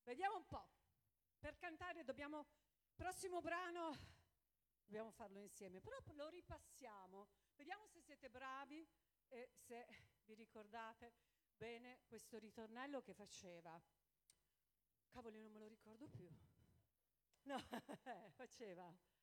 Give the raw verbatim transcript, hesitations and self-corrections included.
Vediamo un po'. Per cantare dobbiamo... Prossimo brano dobbiamo farlo insieme, però lo ripassiamo. Vediamo se siete bravi e se vi ricordate bene questo ritornello che faceva. Cavoli, non me lo ricordo più. No, faceva...